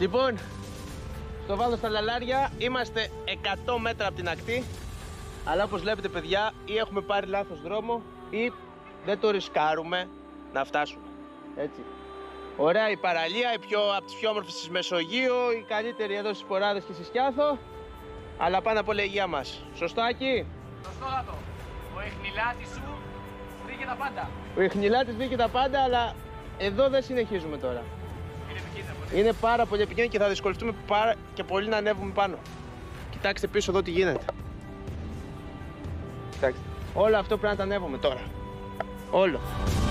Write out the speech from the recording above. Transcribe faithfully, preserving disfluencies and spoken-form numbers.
Λοιπόν, στο Βάδο στα Λαλάρια είμαστε εκατό μέτρα από την ακτή. Αλλά όπως βλέπετε παιδιά, ή έχουμε πάρει λάθος δρόμο ή δεν το ρισκάρουμε να φτάσουμε. Έτσι. Ωραία η παραλία, η πιο, από τις πιο όμορφες της Μεσογείου, η καλύτερη εδώ στις Ποράδες και στη Σκιάθο. Αλλά πάνω απ' όλα η υγεία μας. Σωστάκι? Σωστότατο. Ο Ιχνηλάτης σου βρήκε τα πάντα. Ο Ιχνηλάτης βρήκε τα πάντα, αλλά εδώ δεν συνεχίζουμε τώρα. Είναι επικίνδυνο. Είναι πάρα πολύ επικίνδυνο και θα δυσκολευτούμε πάρα και πολύ να ανέβουμε πάνω. Κοιτάξτε πίσω εδώ τι γίνεται. Κοιτάξτε. Όλο αυτό πρέπει να τα ανέβουμε τώρα. Όλο.